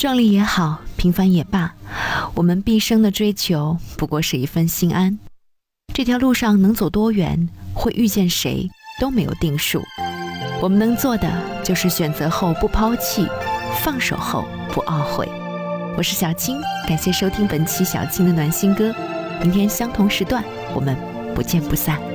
壮丽也好，平凡也罢，我们毕生的追求不过是一份心安。这条路上能走多远，会遇见谁，都没有定数。我们能做的就是选择后不抛弃，放手后不懊悔。我是小青，感谢收听本期小青的暖心歌。明天相同时段，我们不见不散。